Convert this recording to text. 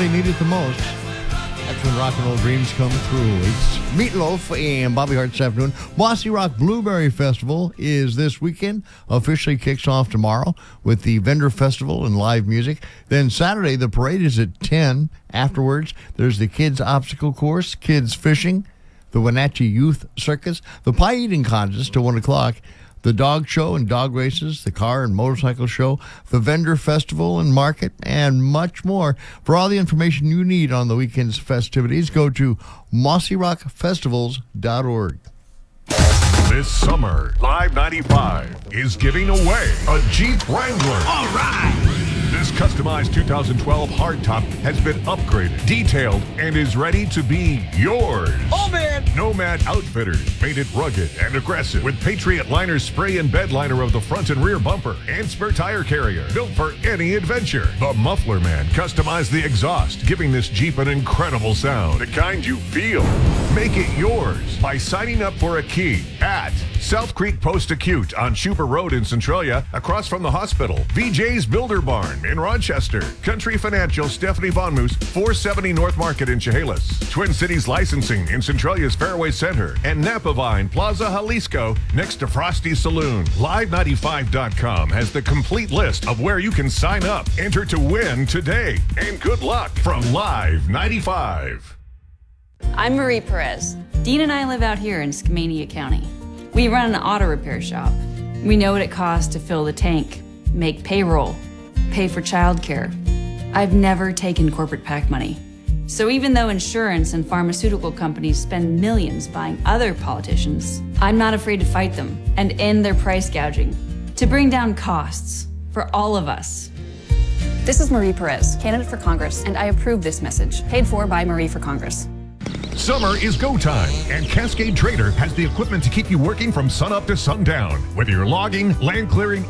they need it the most. That's when rock and roll dreams come true. It's Meatloaf and Bobby Hart this afternoon. Mossy Rock Blueberry Festival is this weekend. Officially kicks off tomorrow with the vendor festival and live music. Then Saturday, the parade is at 10. Afterwards, there's the kids' obstacle course, kids fishing, the Wenatchee Youth Circus, the pie eating contest till 1 o'clock, the dog show and dog races, the car and motorcycle show, the vendor festival and market, and much more. For all the information you need on the weekend's festivities, go to mossyrockfestivals.org. This summer, Live 95 is giving away a Jeep Wrangler. All right! This customized 2012 hardtop has been upgraded, detailed, and is ready to be yours. Oh, man! Nomad Outfitters made it rugged and aggressive with Patriot Liner spray and bed liner of the front and rear bumper and spare tire carrier, built for any adventure. The Muffler Man customized the exhaust, giving this Jeep an incredible sound, the kind you feel. Make it yours by signing up for a key at South Creek Post Acute on Schuber Road in Centralia, across from the hospital. VJ's Builder Barn in Rochester. Country Financial Stephanie Von Moose, 470 North Market in Chehalis. Twin Cities Licensing in Centralia's Fairway Center. And Napa Vine Plaza Jalisco next to Frosty Saloon. Live95.com has the complete list of where you can sign up. Enter to win today. And good luck from Live 95. I'm Marie Perez. Dean and I live out here in Skamania County. We run an auto repair shop. We know what it costs to fill the tank, make payroll, pay for childcare. I've never taken corporate PAC money. So even though insurance and pharmaceutical companies spend millions buying other politicians, I'm not afraid to fight them and end their price gouging to bring down costs for all of us. This is Marie Perez, candidate for Congress, and I approve this message, paid for by Marie for Congress. Summer is go time, and Cascade Trader has the equipment to keep you working from sunup to sundown. Whether you're logging, land clearing,